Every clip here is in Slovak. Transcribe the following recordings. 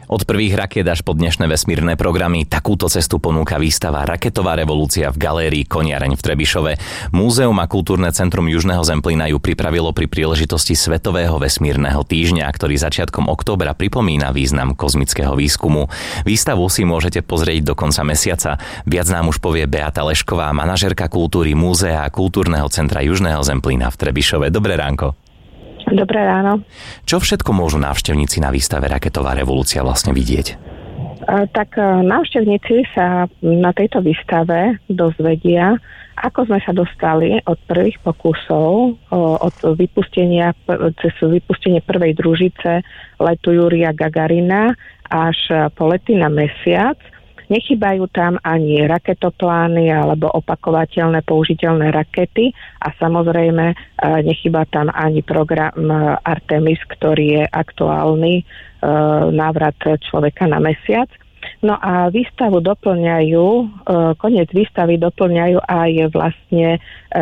Od prvých rakiet až po dnešné vesmírne programy takúto cestu ponúka výstava Raketová revolúcia v galérii Koniareň v Trebišove. Múzeum a kultúrne centrum Južného Zemplína ju pripravilo pri príležitosti Svetového vesmírneho týždňa, ktorý začiatkom októbra pripomína význam kozmického výskumu. Výstavu si môžete pozrieť do konca mesiaca. Viac nám už povie Beata Lešková, manažérka kultúry Múzea a kultúrneho centra Južného Zemplína v Trebišove. Dobré ránko. Dobré ráno. Čo všetko môžu návštevníci na výstave Raketová revolúcia vlastne vidieť? Tak návštevníci sa na tejto výstave dozvedia, ako sme sa dostali od prvých pokusov, od vypustenia, cez vypustenie prvej družice letu Júria Gagarina až po lety na mesiac. Nechýbajú tam ani raketoplány alebo opakovateľné použiteľné rakety a samozrejme nechýba tam ani program Artemis, ktorý je aktuálny návrat človeka na mesiac. No a výstavu doplňajú, koniec výstavy doplňajú aj vlastne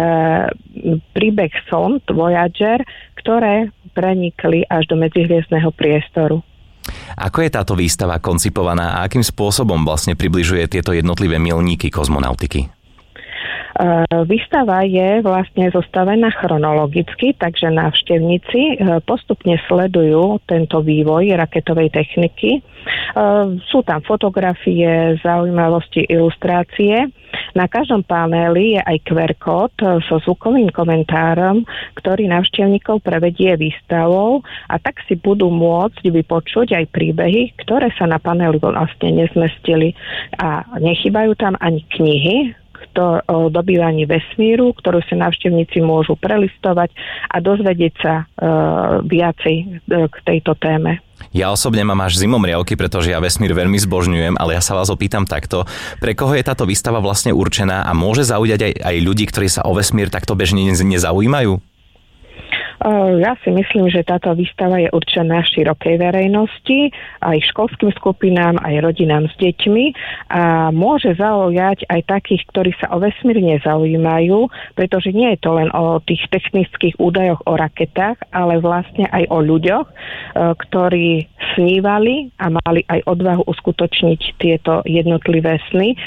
príbeh sond Voyager, ktoré prenikli až do medzihviezdneho priestoru. Ako je táto výstava koncipovaná a akým spôsobom vlastne približuje tieto jednotlivé milníky kozmonautiky? Výstava je vlastne zostavená chronologicky, takže návštevníci postupne sledujú tento vývoj raketovej techniky. Sú tam fotografie, zaujímavosti, ilustrácie. Na každom paneli je aj QR kód so zvukovým komentárom, ktorý návštevníkov prevedie výstavou a tak si budú môcť vypočuť aj príbehy, ktoré sa na paneli vlastne nezmestili. A nechýbajú tam ani knihy o dobývaní vesmíru, ktorú si návštevníci môžu prelistovať a dozvedieť sa viacej k tejto téme. Ja osobne mám až zimomriavky, pretože ja vesmír veľmi zbožňujem, ale ja sa vás opýtam takto. Pre koho je táto výstava vlastne určená a môže zaujať aj ľudí, ktorí sa o vesmír takto bežne nezaujímajú? Ja si myslím, že táto výstava je určená širokej verejnosti, aj školským skupinám, aj rodinám s deťmi a môže zaujať aj takých, ktorí sa o vesmír nezaujímajú, pretože nie je to len o tých technických údajoch o raketách, ale vlastne aj o ľuďoch, ktorí snívali a mali aj odvahu uskutočniť tieto jednotlivé sny.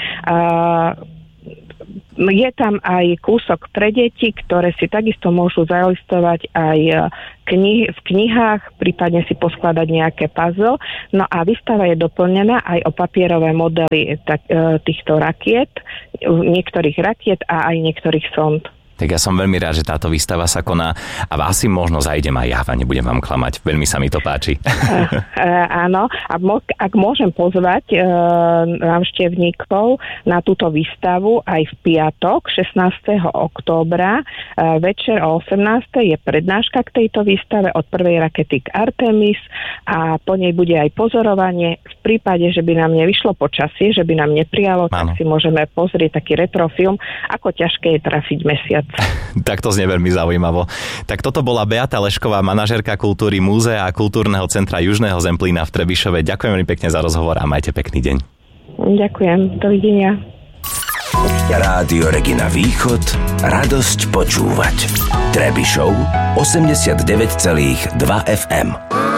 Je tam aj kúsok pre deti, ktoré si takisto môžu zalistovať aj v knihách, prípadne si poskladať nejaké puzzle. No a výstava je doplnená aj o papierové modely týchto rakiet, niektorých rakiet a aj niektorých sond. Tak ja som veľmi rád, že táto výstava sa koná a vás si možno zajdem aj ja, nebudem vám klamať. Veľmi sa mi to páči. Áno, a ak môžem pozvať návštevníkov na túto výstavu aj v piatok, 16. októbra, večer o 18. je prednáška k tejto výstave od prvej rakety k Artemis a po nej bude aj pozorovanie. V prípade, že by nám nevyšlo počasie, že by nám neprijalo, tak si môžeme pozrieť taký retrofilm, ako ťažké je trafiť mesiac. Tak to znie veľmi zaujímavo. Tak toto bola Beata Lešková, manažérka kultúry Múzea a kultúrneho centra Južného Zemplína v Trebišove. Ďakujem veľmi pekne za rozhovor a majte pekný deň. Ďakujem, dovidenia. Rádio Regina Východ, radosť počúvať. Trebišov 89,2 FM.